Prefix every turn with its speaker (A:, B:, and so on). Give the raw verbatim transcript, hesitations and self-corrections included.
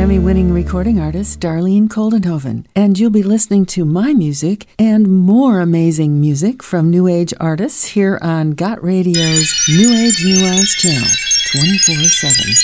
A: Grammy-winning recording artist Darlene Koldenhoven, and you'll be listening to my music and more amazing music from New Age artists here on Got Radio's New Age Nuance channel, twenty-four seven.